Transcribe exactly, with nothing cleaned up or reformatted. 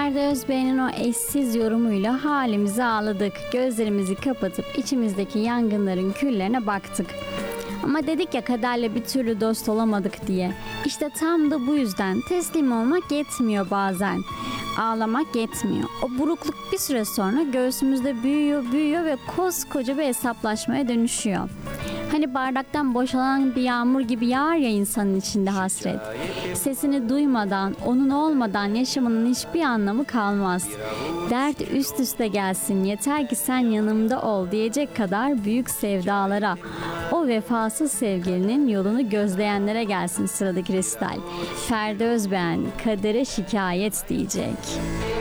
Ferdi Özbey'in o eşsiz yorumuyla halimize ağladık. Gözlerimizi kapatıp içimizdeki yangınların küllerine baktık. Ama dedik ya kaderle bir türlü dost olamadık diye. İşte tam da bu yüzden teslim olmak yetmiyor bazen. Ağlamak yetmiyor. O burukluk bir süre sonra göğsümüzde büyüyor, büyüyor ve koskoca bir hesaplaşmaya dönüşüyor. Hani bardaktan boşalan bir yağmur gibi yağar ya insanın içinde hasret. Sesini duymadan, onun olmadan yaşamının hiçbir anlamı kalmaz. Dert üst üste gelsin, yeter ki sen yanımda ol diyecek kadar büyük sevdalara, o vefasız sevgilinin yolunu gözleyenlere gelsin sıradaki resital. Ferdi Özbeğen kadere şikayet diyecek.